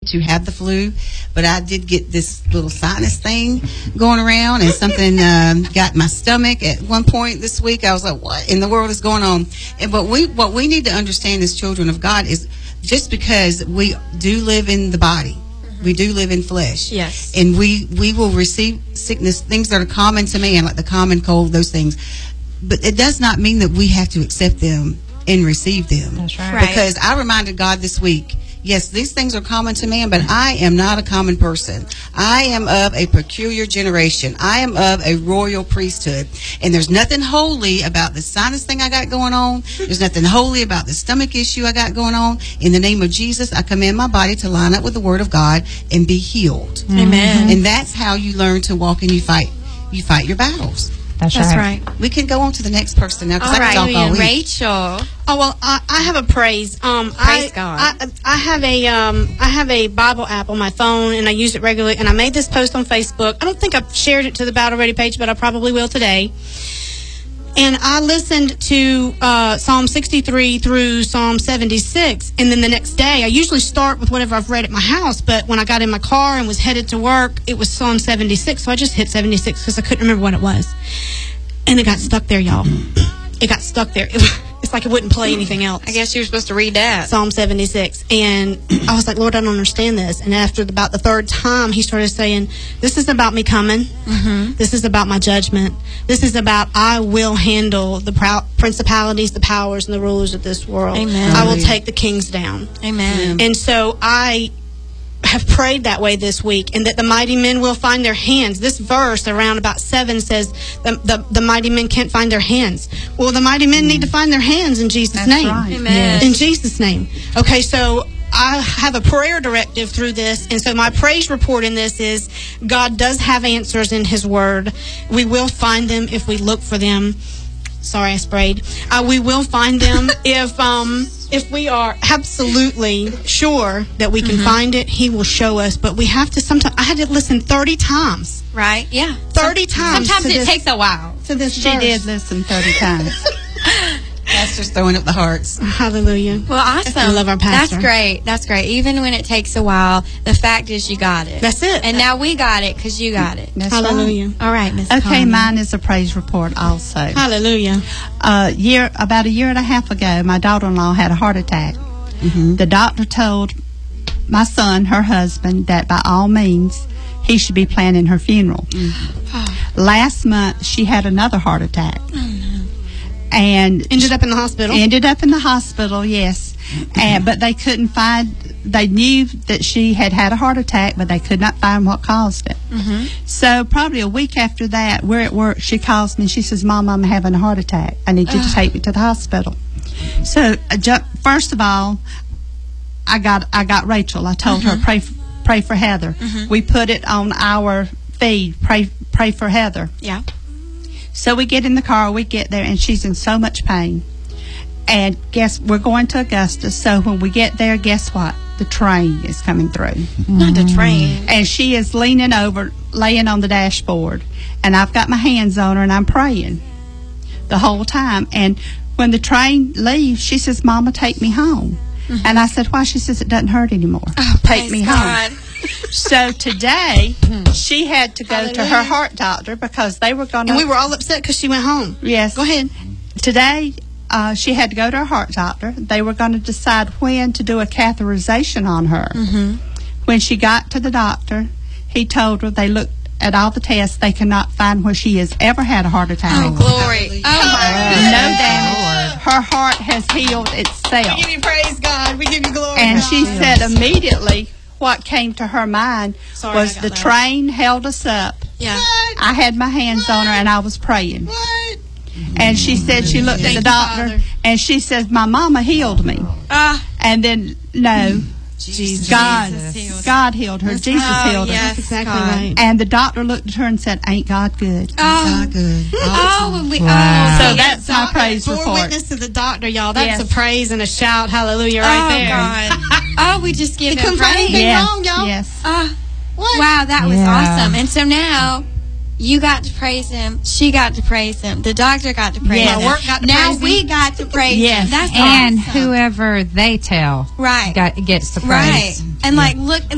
to have the flu, but I did get this little sinus thing going around, and something got my stomach at one point this week. I was like, what in the world is going on? But what we need to understand as children of God is just because we do live in the body, we do live in flesh. Yes. And we will receive sickness, things that are common to man, like the common cold, those things. But it does not mean that we have to accept them and receive them. That's right. Because I reminded God this week, yes, these things are common to man, but I am not a common person. I am of a peculiar generation. I am of a royal priesthood. And there's nothing holy about the sinus thing I got going on. There's nothing holy about the stomach issue I got going on. In the name of Jesus, I command my body to line up with the word of God and be healed. Amen. And that's how you learn to walk and you fight. You fight your battles. That's right. We can go on to the next person now, because All I can talk all right, week. Rachel. Oh well, I have a praise. Praise God. I have a Bible app on my phone, and I use it regularly. And I made this post on Facebook. I don't think I've shared it to the Battle Ready page, but I probably will today. And I listened to Psalm 63 through Psalm 76, and then the next day, I usually start with whatever I've read at my house, but when I got in my car and was headed to work, it was Psalm 76, so I just hit 76 because I couldn't remember what it was. And it got stuck there, y'all. It got stuck there. It's like it wouldn't play anything else. I guess you were supposed to read that. Psalm 76. And I was like, Lord, I don't understand this. And after about the third time, he started saying, this is about me coming. Mm-hmm. This is about my judgment. This is about I will handle the principalities, the powers, and the rulers of this world. Amen. I will take the kings down. Amen. And so I have prayed that way this week, and that the mighty men will find their hands. This verse around about 7 says the mighty men can't find their hands. Well, the mighty men need to find their hands in Jesus' name. Right. Amen. In Jesus' name. Okay, so I have a prayer directive through this, and so my praise report in this is God does have answers in His Word. We will find them if we look for them. Sorry, I sprayed. We will find them if we are absolutely sure that we can find it. He will show us, but we have to sometimes. I had to listen 30 times. Right? Yeah. 30 times. Sometimes to it this, takes a while. to this She verse. did listen 30 times. Pastor's throwing up the hearts. Hallelujah. Well, awesome. I love our pastor. That's great. That's great. Even when it takes a while, the fact is you got it. That's it. And now we got it because you got it. That's Hallelujah. All right, Miss right. Okay, Connie. mine is a praise report also. Hallelujah. About a year and a half ago, my daughter-in-law had a heart attack. Mm-hmm. The doctor told my son, her husband, that by all means he should be planning her funeral. Mm-hmm. Last month, she had another heart attack. And Ended up in the hospital. ended up in the hospital, yes. But they couldn't find, they knew that she had had a heart attack, but they could not find what caused it. So probably a week after that, we're at work, she calls me and she says, Mom, I'm having a heart attack. I need you to take me to the hospital. So first of all, I got Rachel. I told her, pray for Heather. We put it on our feed, pray for Heather. Yeah. So we get in the car, we get there, and she's in so much pain. And we're going to Augusta. So when we get there, guess what? The train is coming through. Not the train. And she is leaning over, laying on the dashboard. And I've got my hands on her, and I'm praying the whole time. And when the train leaves, she says, Mama, take me home. And I said, why? She says, it doesn't hurt anymore. Take me God. home. So today, she had to go to her heart doctor because they were going to... And we were all upset because she went home. Yes. Go ahead. Today, she had to go to her heart doctor. They were going to decide when to do a catheterization on her. When she got to the doctor, he told her they looked at all the tests. They cannot find where she has ever had a heart attack. Oh, glory. Oh, my No damage. Her heart has healed itself. We give you praise, God. We give you glory. And God. she said immediately what came to her mind Sorry, was I got the loud. train held us up. Yeah. I had my hands on her and I was praying. What? And she said she looked at Thank the you, doctor Father. and she says, my mama healed me. And then, no, Jesus. God healed. God healed her. Jesus healed her. yes, That's exactly God. right. And the doctor looked at her and said, ain't God good? Oh, God good. oh, we, So oh, that's my Doctor, praise bore report. witness to the doctor, y'all. That's Yes. a praise and a shout. Hallelujah right oh, there. God. Oh, we just give You him couldn't find praise. anything Yes, wrong, y'all? yes. Wow, that was Yeah. awesome. And so now you got to praise him. She got to praise him. The doctor got to praise Yes. him. My work got to now praise we him. got to praise Yes. him. That's And awesome. whoever they tell Right. gets the praise. Right. And like, look,